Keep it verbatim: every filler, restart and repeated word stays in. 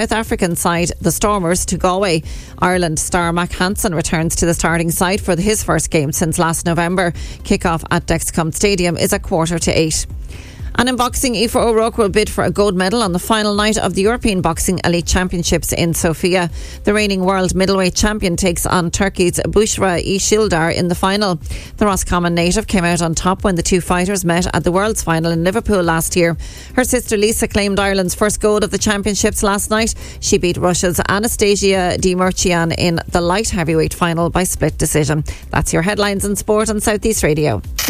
South African side, the Stormers, to Galway. Ireland star Mac Hansen returns to the starting side for his first game since last November. Kick-off at Dexcom Stadium is a quarter to eight. And in boxing, Aoife O'Rourke will bid for a gold medal on the final night of the European Boxing Elite Championships in Sofia. The reigning world middleweight champion takes on Turkey's Bushra Ishildar in the final. The Roscommon native came out on top when the two fighters met at the World's Final in Liverpool last year. Her sister Lisa claimed Ireland's first gold of the championships last night. She beat Russia's Anastasia Demirchian in the light heavyweight final by split decision. That's your headlines in sport on South East Radio.